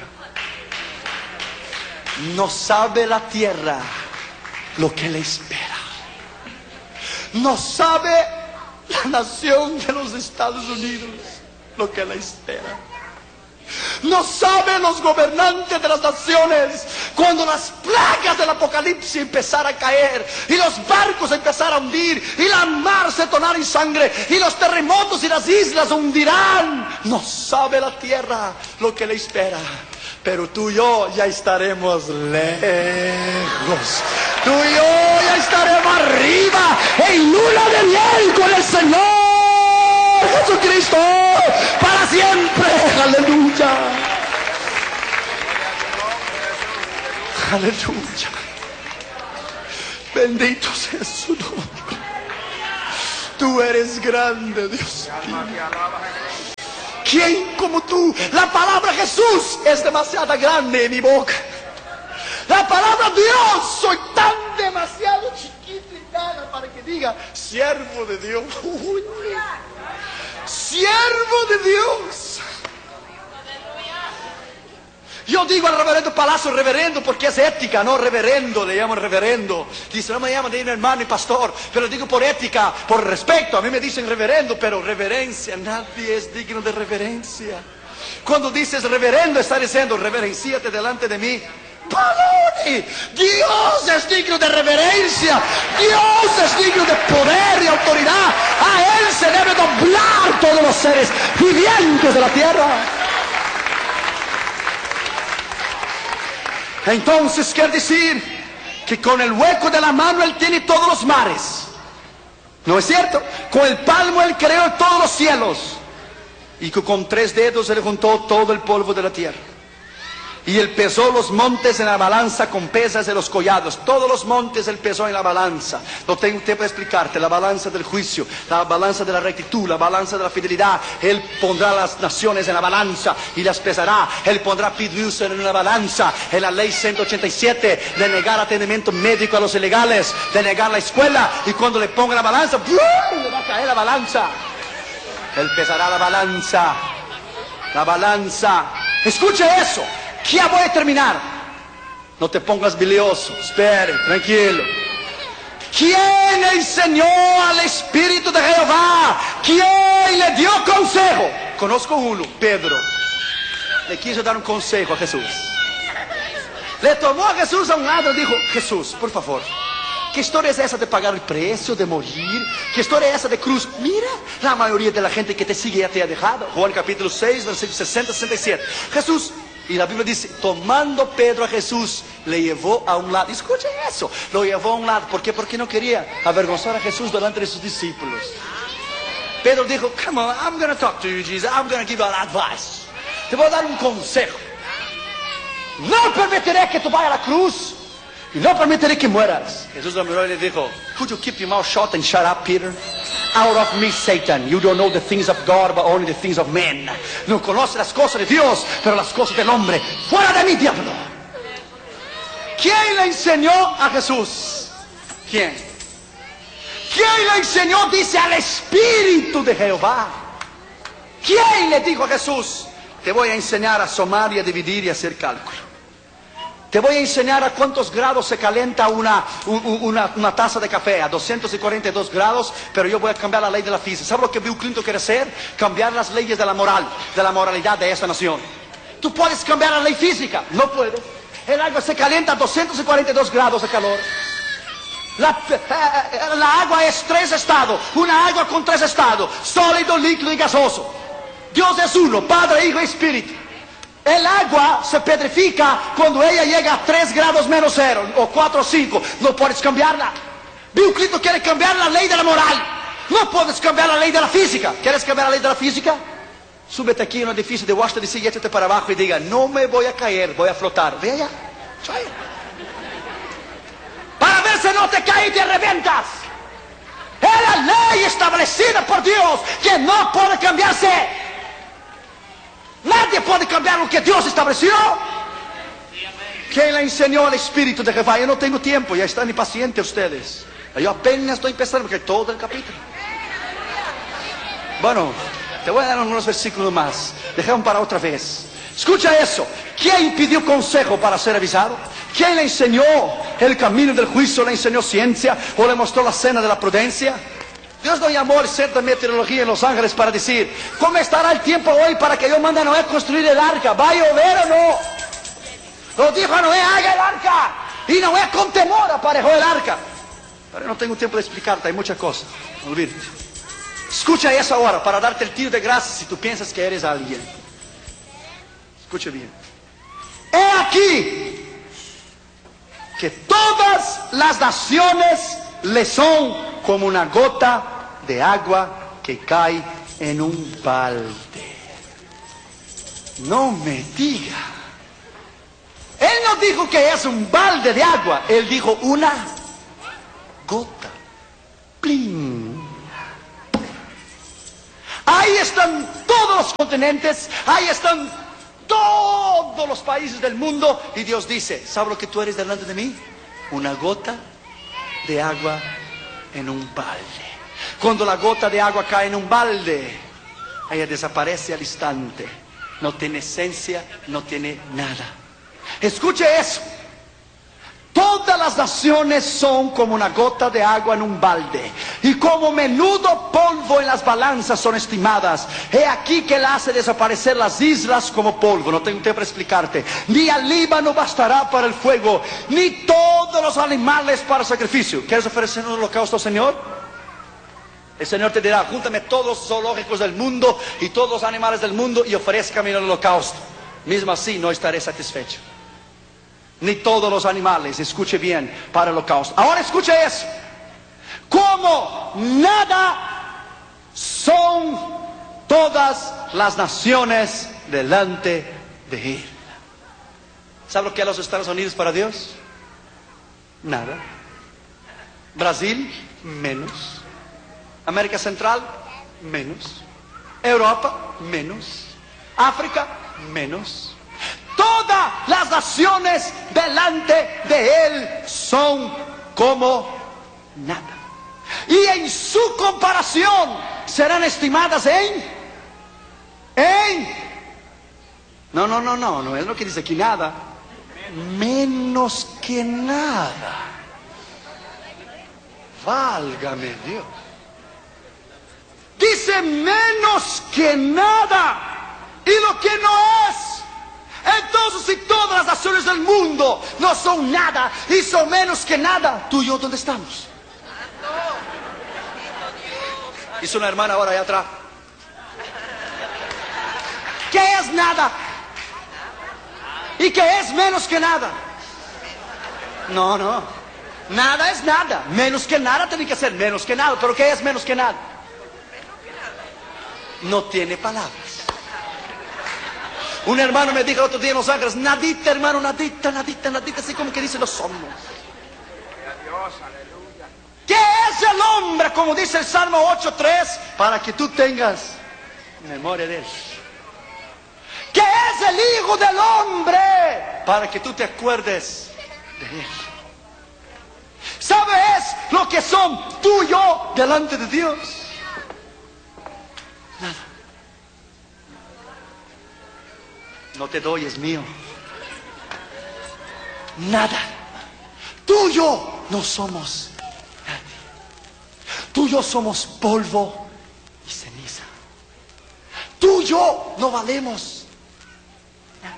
[SPEAKER 1] No sabe la tierra lo que le espera. No sabe la nación de los Estados Unidos lo que le espera. No saben los gobernantes de las naciones cuando las plagas del Apocalipsis empezaran a caer y los barcos empezaran a hundir y la mar se tornara en sangre y los terremotos y las islas hundirán. No sabe la tierra lo que le espera. pero tú y yo ya estaremos lejos. Tú y yo ya estaremos arriba en luna de miel con el Señor Jesucristo para siempre. Aleluya. Aleluya. Bendito sea su nombre. Tú eres grande, Dios mío. ¿Quién como tú? La palabra Jesús es demasiado grande en mi boca. La palabra Dios, soy tan demasiado chiquita y nada para que diga siervo de Dios. Uy, siervo de Dios. Yo digo al reverendo Palacio reverendo porque es ética, no reverendo, le llaman reverendo. Dice, no me llaman de hermano y pastor, pero digo por ética, por respeto. A mí me dicen reverendo, pero reverencia, nadie es digno de reverencia. Cuando dices reverendo, está diciendo reverencíate delante de mí. ¡Paloni! Dios es digno de reverencia, Dios es digno de poder y autoridad. A Él se debe doblar todos los seres vivientes de la tierra. Entonces quiere decir que con el hueco de la mano Él tiene todos los mares. ¿No es cierto? Con el palmo Él creó todos los cielos. Y que con 3 dedos Él juntó todo el polvo de la tierra. Y Él pesó los montes en la balanza con pesas de los collados. Todos los montes Él pesó en la balanza. No tengo tiempo de explicarte. La balanza del juicio, la balanza de la rectitud, la balanza de la fidelidad. Él pondrá las naciones en la balanza y las pesará. Él pondrá Pidrius en una balanza. En la ley 187 de negar atendimiento médico a los ilegales, de negar la escuela. Y cuando le ponga la balanza, ¡brum!, le va a caer la balanza. Él pesará la balanza. La balanza. Escuche eso. Ya voy a terminar. No te pongas bilioso. Espere, tranquilo. ¿Quién enseñó al Espíritu de Jehová? ¿Quién le dio consejo? Conozco uno, Pedro. Le quiso dar un consejo a Jesús. Le tomó a Jesús a un lado y dijo, Jesús, por favor, ¿qué historia es esa de pagar el precio, de morir? ¿Qué historia es esa de cruz? Mira, la mayoría de la gente que te sigue ya te ha dejado. Juan capítulo 6, versículos 60, 67. Jesús, y la Biblia dice, tomando Pedro a Jesús, le llevó a un lado. Escuchen eso, lo llevó a un lado. ¿Por qué? Porque no quería avergonzar a Jesús delante de sus discípulos. Pedro dijo, come on, I'm going to talk to you, Jesus. I'm going to give you an advice. Te voy a dar un consejo. No permitiré que tú vayas a la cruz. Y no permitiré que mueras. Jesús lo miró y le dijo, could you keep your mouth shut and shut up, Peter? Out of me, Satan. You don't know the things of God, but only the things of men. No conoces las cosas de Dios, pero las cosas del hombre. Fuera de mí, diablo. ¿Quién le enseñó a Jesús? ¿Quién? ¿Quién le enseñó? Dice al Espíritu de Jehová. ¿Quién le dijo a Jesús? Te voy a enseñar a sumar y a dividir y a hacer cálculo. Te voy a enseñar a cuántos grados se calienta una taza de café, a 242 grados, pero yo voy a cambiar la ley de la física. ¿Sabe lo que Bill Clinton quiere hacer? Cambiar las leyes de la moral, de la moralidad de esta nación. Tú puedes cambiar la ley física, no puedes. El agua se calienta a 242 grados de calor. La agua es 3 estados, una agua con 3 estados, sólido, líquido y gaseoso. Dios es uno, Padre, Hijo y Espíritu. El agua se petrifica cuando ella llega a 3 grados menos 0, o 4 o 5. No puedes cambiarla. Bill Clinton quiere cambiar la ley de la moral. No puedes cambiar la ley de la física. ¿Quieres cambiar la ley de la física? Súbete aquí en un edificio de Washington DC y échate para abajo y diga, no me voy a caer, voy a flotar. Ve allá. Para ver si no te caes y te reventas. Es la ley establecida por Dios que no puede cambiarse. Nadie puede cambiar lo que Dios estableció. ¿Quién le enseñó al Espíritu de Jehová? Yo no tengo tiempo, ya están impacientes ustedes. Yo apenas estoy empezando porque todo el capítulo. Bueno, te voy a dar unos versículos más. Dejemos para otra vez. Escucha eso. ¿Quién pidió consejo para ser avisado? ¿Quién le enseñó el camino del juicio? ¿Le enseñó ciencia? ¿O le mostró la senda de la prudencia? Dios no llamó al centro de meteorología en Los Ángeles para decir, ¿cómo estará el tiempo hoy para que yo mande a Noé construir el arca? ¿Va a llover o no? Lo dijo a Noé, haga el arca. Y Noé con temor aparejó el arca. Pero no tengo tiempo de explicarte, hay muchas cosas. Olvídate. Escucha eso ahora para darte el tiro de gracia si tú piensas que eres alguien. Escucha bien. aquí que todas las naciones le son como una gota de agua que cae en un balde. No me diga. Él no dijo que es un balde de agua, él dijo una gota. ¡Plin! Ahí están todos los continentes, ahí están todos los países del mundo, y Dios dice, ¿sabes lo que tú eres delante de mí? Una gota de agua en un balde. Cuando la gota de agua cae en un balde, ella desaparece al instante. No tiene esencia, no tiene nada. Escuche eso. Todas las naciones son como una gota de agua en un balde, y como menudo polvo en las balanzas son estimadas. He aquí que él hace desaparecer las islas como polvo. No tengo tiempo para explicarte. Ni el Líbano bastará para el fuego, ni todos los animales para sacrificio. ¿Quieres ofrecer un holocausto, Señor? El Señor te dirá, júntame todos los zoológicos del mundo y todos los animales del mundo y ofrézcame el holocausto. Mismo así no estaré satisfecho. Ni todos los animales, escuche bien, para el holocausto. Ahora escuche eso. Como nada son todas las naciones delante de Él. ¿Sabe lo que es los Estados Unidos para Dios? Nada. Brasil, menos. América Central, menos. Europa, menos. África, menos. Todas las naciones delante de Él son como nada. Y en su comparación serán estimadas no es lo que dice aquí, nada. Menos que nada. Válgame Dios. Dice menos que nada. Y lo que no es. Entonces, si todas las naciones del mundo no son nada y son menos que nada, tú y yo, ¿dónde estamos? Hizo una hermana ahora allá atrás. ¿Qué es nada? ¿Y qué es menos que nada? No. Nada es nada. Menos que nada tiene que ser menos que nada. ¿Pero qué es menos que nada? No tiene palabras. Un hermano me dijo el otro día en Los Ángeles, nadita, hermano, nadita, así como que dice, lo somos. ¿Qué es el hombre? Como dice el Salmo 8:3, para que tú tengas memoria de él. ¿Qué es el Hijo del Hombre? Para que tú te acuerdes de él. ¿Sabes lo que son tú y yo delante de Dios? Nada. No te doy, es mío. Nada. Tú y yo no somos nadie. Tú y yo somos polvo y ceniza. Tú y yo no valemos nada.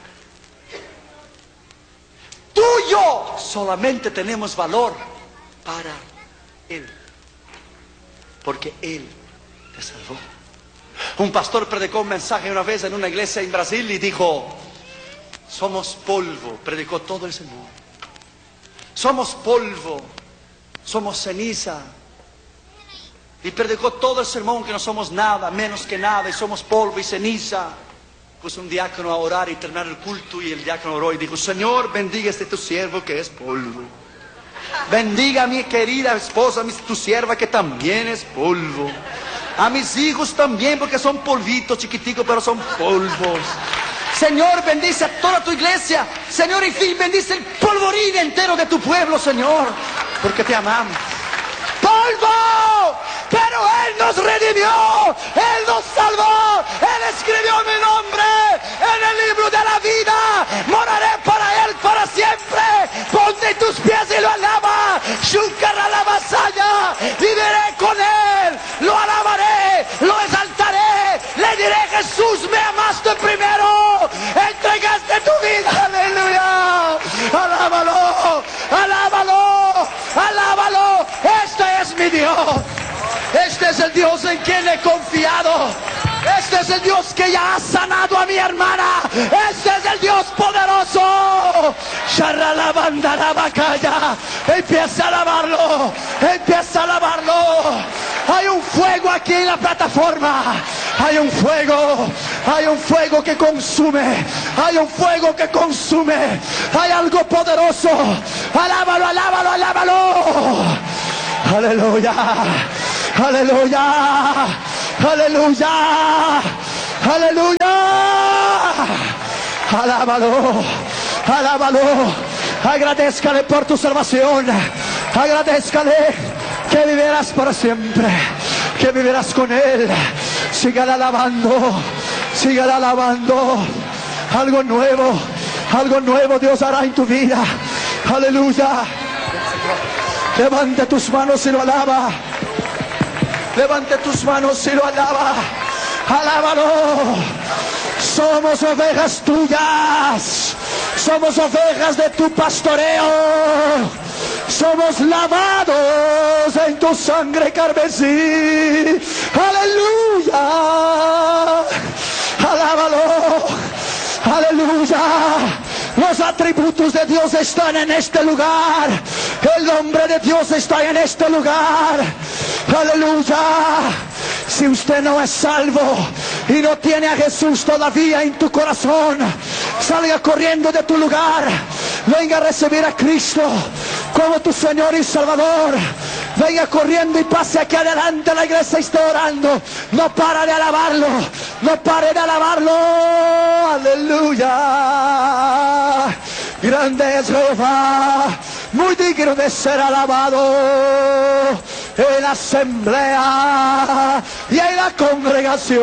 [SPEAKER 1] Tú y yo solamente tenemos valor para Él. Porque Él te salvó. Un pastor predicó un mensaje una vez en una iglesia en Brasil y dijo, somos polvo. Predicó todo el sermón. Somos polvo, somos ceniza. Y predicó todo el sermón que no somos nada, menos que nada, y somos polvo y ceniza. Puso un diácono a orar y terminar el culto, y el diácono oró y dijo, Señor, bendiga este tu siervo que es polvo. Bendiga a mi querida esposa, tu sierva que también es polvo. A mis hijos también, porque son polvitos chiquiticos, pero son polvos. Señor, bendice a toda tu iglesia. Señor, en fin, bendice el polvorín entero de tu pueblo, Señor, porque te amamos. ¡Polvo! Pero Él nos redimió, Él nos salvó, Él escribió mi nombre en el libro de la vida. Moraré para Él para siempre. Ponte tus pies y lo alaba. Shukara la vasalla. Viviré con Él, lo alabaré, lo exaltaré. Le diré, Jesús, me amaste primero. Entregaste tu vida, aleluya. Alábalo, alábalo, alábalo. Este es mi Dios. Este es el Dios en quien he confiado. Este es el Dios que ya ha sanado a mi hermana. Este es el Dios poderoso. Empieza a alabarlo. Empieza a alabarlo. Hay un fuego aquí en la plataforma. Hay un fuego. Hay un fuego que consume. Hay un fuego que consume. Hay algo poderoso. Alábalo, alábalo, alábalo. Aleluya. Aleluya. Aleluya. Aleluya. Alábalo. Alábalo. Agradézcale por tu salvación. Agradézcale que vivirás para siempre. Que vivirás con Él. Sígale alabando. Sígale alabando. Algo nuevo Dios hará en tu vida. Aleluya. Levante tus manos y lo alaba. Levante tus manos y lo alaba. Alábalo. Somos ovejas tuyas. Somos ovejas de tu pastoreo. Somos lavados en tu sangre carmesí. Aleluya. Alábalo. Aleluya. Los atributos de Dios están en este lugar. El nombre de Dios está en este lugar. Aleluya. Si usted no es salvo y no tiene a Jesús todavía en tu corazón, salga corriendo de tu lugar. Venga a recibir a Cristo como tu Señor y Salvador. Venga corriendo y pase aquí adelante. La iglesia está orando. No para de alabarlo. No pare de alabarlo. Aleluya. Grande es Jehová, muy digno de ser alabado en la asamblea y en la congregación.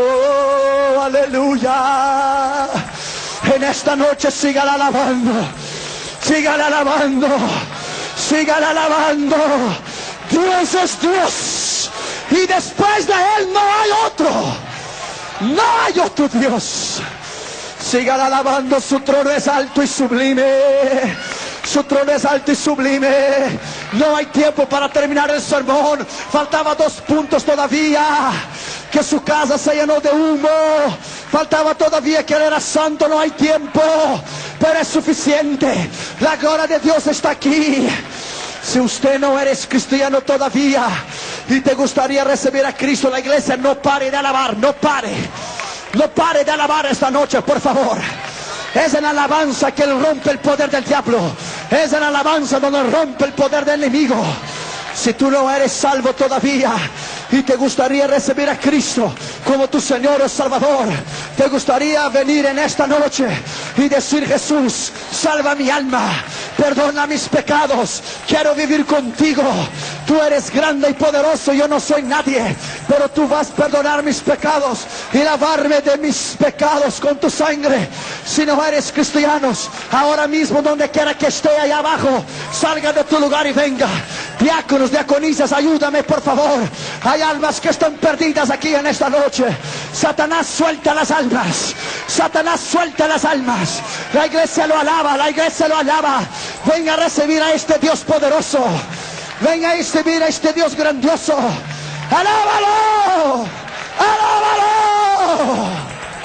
[SPEAKER 1] Aleluya. En esta noche sígale alabando. Sígale alabando. Sígale alabando. Dios es Dios y después de Él no hay otro. No hay otro Dios. Sigan alabando, su trono es alto y sublime. Su trono es alto y sublime. No hay tiempo para terminar el sermón. Faltaba 2 puntos todavía. Que su casa se llenó de humo. Faltaba todavía que Él era santo. No hay tiempo, pero es suficiente. La gloria de Dios está aquí. Si usted no eres cristiano todavía y te gustaría recibir a Cristo, la iglesia, no pare de alabar. No pare. No pare de alabar esta noche, por favor. Es en alabanza que Él rompe el poder del diablo. Es en alabanza donde rompe el poder del enemigo. Si tú no eres salvo todavía y te gustaría recibir a Cristo como tu Señor o Salvador, te gustaría venir en esta noche y decir: Jesús, salva mi alma, perdona mis pecados, quiero vivir contigo. Tú eres grande y poderoso, yo no soy nadie, pero tú vas a perdonar mis pecados y lavarme de mis pecados con tu sangre. Si no eres cristiano, ahora mismo, donde quiera que esté allá abajo, salga de tu lugar y venga. Diáconos, diaconisas, ayúdame por favor. Hay almas que están perdidas aquí en esta noche. Satanás, suelta las almas. Satanás, suelta las almas. La iglesia lo alaba, la iglesia lo alaba. Venga a recibir a este Dios poderoso. Venga a recibir a este Dios grandioso. ¡Alábalo! ¡Alábalo!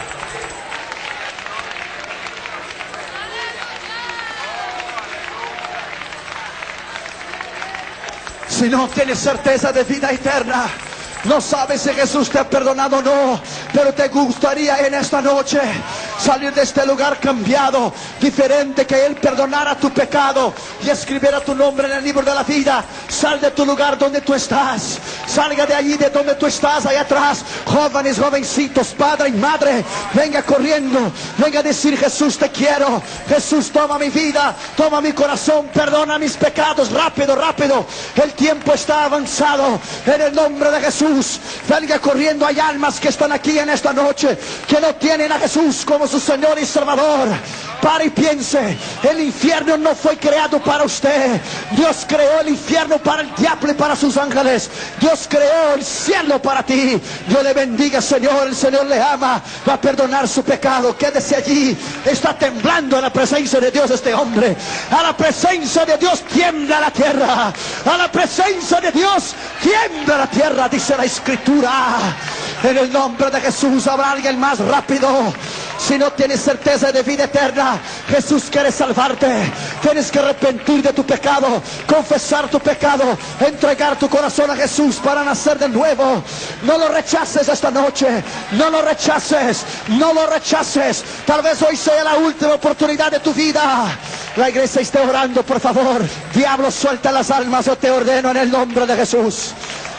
[SPEAKER 1] Si no tienes certeza de vida eterna, no sabes si Jesús te ha perdonado o no, pero te gustaría en esta noche salir de este lugar cambiado, diferente, que Él perdonara tu pecado y escribiera tu nombre en el libro de la vida. Sal de tu lugar donde tú estás. Salga de allí de donde tú estás, allá atrás. Jóvenes, jovencitos, padre y madre, venga corriendo. Venga a decir: Jesús, te quiero. Jesús, toma mi vida, toma mi corazón, perdona mis pecados. Rápido, rápido. El tiempo está avanzado. En el nombre de Jesús, venga corriendo. Hay almas que están aquí en esta noche que no tienen a Jesús como su Señor y Salvador. Pare y piense: el infierno no fue creado para usted. Dios creó el infierno para el diablo y para sus ángeles. Dios creó el cielo para ti. Dios le bendiga, Señor. El Señor le ama, va a perdonar su pecado. Quédese allí. Está temblando a la presencia de Dios este hombre. A la presencia de Dios tiembla la tierra. A la presencia de Dios tiembla la tierra, dice la Escritura. En el nombre de Jesús, habrá alguien más rápido. Si no tienes certeza de vida eterna, Jesús quiere salvarte. Tienes que arrepentir de tu pecado, confesar tu pecado, entregar tu corazón a Jesús para nacer de nuevo. No lo rechaces esta noche, no lo rechaces, no lo rechaces. Tal vez hoy sea la última oportunidad de tu vida. La iglesia está orando, por favor. Diablo, suelta las almas, yo te ordeno en el nombre de Jesús.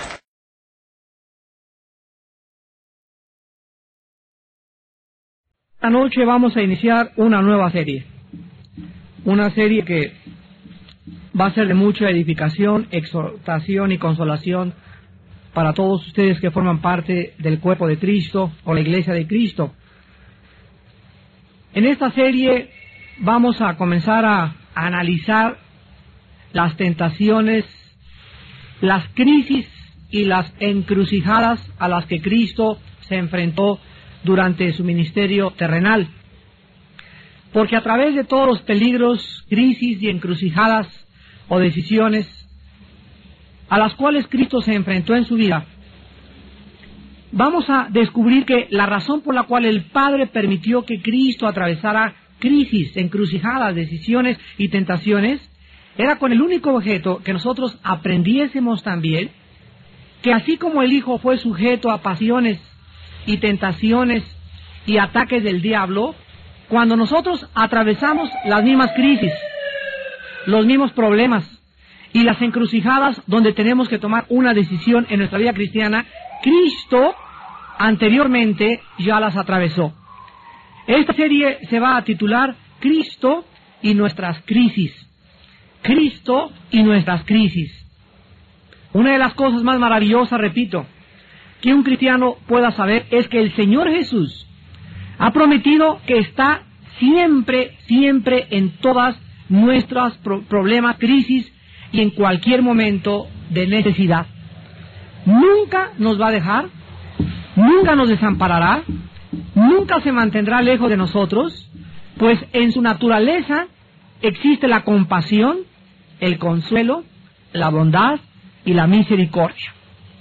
[SPEAKER 2] Esta noche vamos a iniciar una nueva serie. Una serie que va a ser de mucha edificación, exhortación y consolación para todos ustedes que forman parte del cuerpo de Cristo o la iglesia de Cristo. En esta serie vamos a comenzar a analizar las tentaciones, las crisis y las encrucijadas a las que Cristo se enfrentó durante su ministerio terrenal. Porque a través de todos los peligros, crisis y encrucijadas o decisiones a las cuales Cristo se enfrentó en su vida, vamos a descubrir que la razón por la cual el Padre permitió que Cristo atravesara crisis, encrucijadas, decisiones y tentaciones, era con el único objeto que nosotros aprendiésemos también que así como el Hijo fue sujeto a pasiones y tentaciones y ataques del diablo, cuando nosotros atravesamos las mismas crisis, los mismos problemas y las encrucijadas donde tenemos que tomar una decisión en nuestra vida cristiana, Cristo anteriormente ya las atravesó. Esta serie se va a titular Cristo y nuestras crisis. Cristo y nuestras crisis. Una de las cosas más maravillosas, repito, que un cristiano pueda saber es que el Señor Jesús ha prometido que está siempre, siempre en todas nuestras problemas, crisis y en cualquier momento de necesidad. Nunca nos va a dejar, nunca nos desamparará, nunca se mantendrá lejos de nosotros, pues en su naturaleza existe la compasión, el consuelo, la bondad y la misericordia.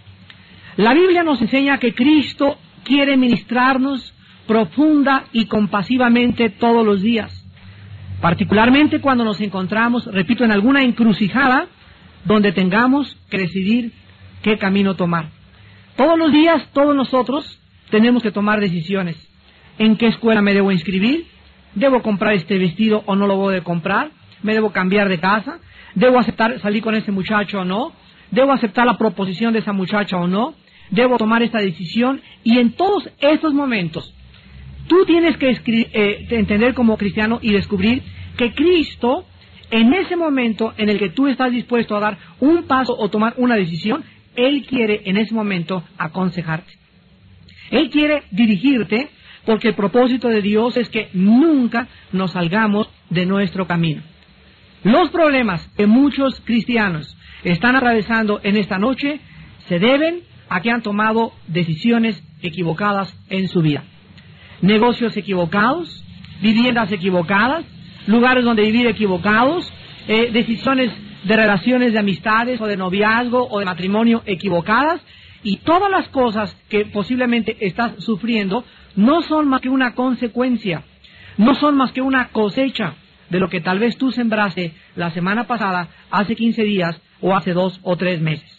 [SPEAKER 2] La Biblia nos enseña que Cristo quiere ministrarnos profunda y compasivamente todos los días, particularmente cuando nos encontramos, repito, en alguna encrucijada donde tengamos que decidir qué camino tomar. Todos los días, todos nosotros tenemos que tomar decisiones. ¿En qué escuela me debo inscribir? ¿Debo comprar este vestido o no lo voy a comprar? ¿Me debo cambiar de casa? ¿Debo aceptar salir con ese muchacho o no? ¿Debo aceptar la proposición de esa muchacha o no? ¿Debo tomar esta decisión? Y en todos estos momentos, tú tienes que entender como cristiano y descubrir que Cristo, en ese momento en el que tú estás dispuesto a dar un paso o tomar una decisión, Él quiere en ese momento aconsejarte. Él quiere dirigirte porque el propósito de Dios es que nunca nos salgamos de nuestro camino. Los problemas que muchos cristianos están atravesando en esta noche se deben a que han tomado decisiones equivocadas en su vida. Negocios equivocados, viviendas equivocadas, lugares donde vivir equivocados, decisiones de relaciones de amistades o de noviazgo o de matrimonio equivocadas, y todas las cosas que posiblemente estás sufriendo no son más que una consecuencia, no son más que una cosecha de lo que tal vez tú sembraste la semana pasada, hace 15 días o hace 2 o 3 meses.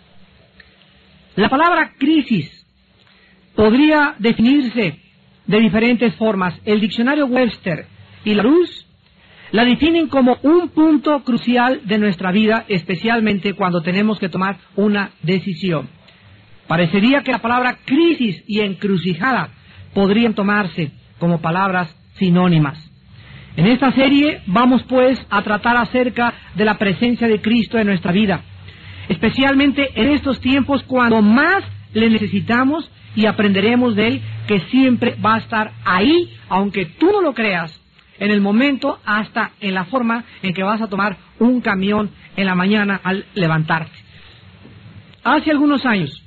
[SPEAKER 2] La palabra crisis podría definirse de diferentes formas. El diccionario Webster y Larousse la definen como un punto crucial de nuestra vida, especialmente cuando tenemos que tomar una decisión. Parecería que la palabra crisis y encrucijada podrían tomarse como palabras sinónimas. En esta serie vamos pues a tratar acerca de la presencia de Cristo en nuestra vida, especialmente en estos tiempos cuando más le necesitamos, y aprenderemos de Él que siempre va a estar ahí, aunque tú no lo creas, en el momento, hasta en la forma en que vas a tomar un camión en la mañana al levantarte. Hace algunos años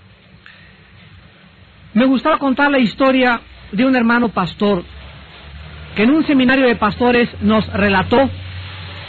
[SPEAKER 2] me gustaba contar la historia de un hermano pastor que en un seminario de pastores nos relató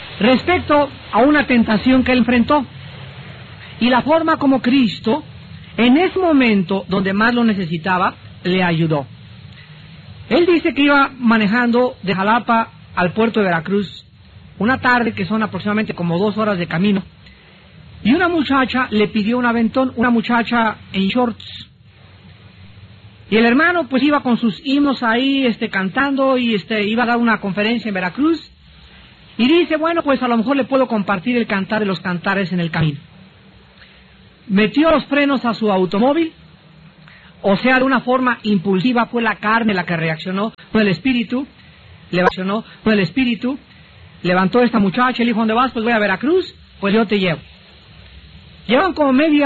[SPEAKER 2] respecto a una tentación que él enfrentó y la forma como Cristo En ese momento, donde más lo necesitaba, le ayudó. Él dice que iba manejando de Jalapa al puerto de Veracruz, una tarde que son aproximadamente como 2 horas de camino, y una muchacha le pidió un aventón, una muchacha en shorts. Y el hermano pues iba con sus himnos ahí cantando y iba a dar una conferencia en Veracruz. Y dice, bueno, pues a lo mejor le puedo compartir el cantar de los cantares en el camino. Metió los frenos a su automóvil, o sea, de una forma impulsiva fue la carne la que reaccionó, fue el espíritu, levantó esta muchacha, le dijo, ¿dónde vas? Pues voy a Veracruz, pues yo te llevo. Llevan como media